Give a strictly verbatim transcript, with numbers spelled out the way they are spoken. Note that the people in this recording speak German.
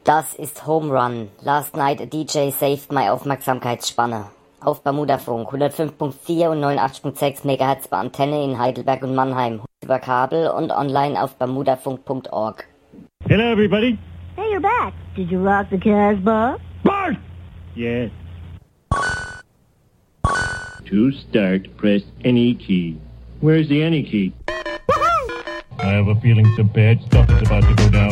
Das ist Home Run. Last night a D J saved my Aufmerksamkeitsspanne. Auf Bermudafunk hundertfünf Komma vier und neunundachtzig Komma sechs Megahertz bei Antenne in Heidelberg und Mannheim. Über Kabel und online auf bermudafunk Punkt org. Hello, everybody. Hey, you're back. Did you rock the Casbah? Bart! Yes. To start, press any key. Where's the any key? I have a feeling some bad stuff is about to go down.